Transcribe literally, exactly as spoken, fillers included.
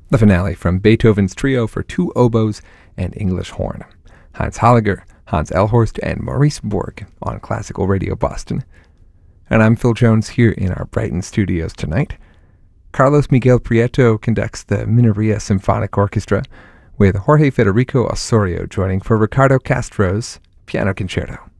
The finale from Beethoven's Trio for Two Oboes and English Horn. Heinz Holliger, Hans Elhorst, and Maurice Borg on Classical Radio Boston. And I'm Phil Jones here in our Brighton studios tonight. Carlos Miguel Prieto conducts the Minoria Symphonic Orchestra, with Jorge Federico Osorio joining for Ricardo Castro's Piano Concerto.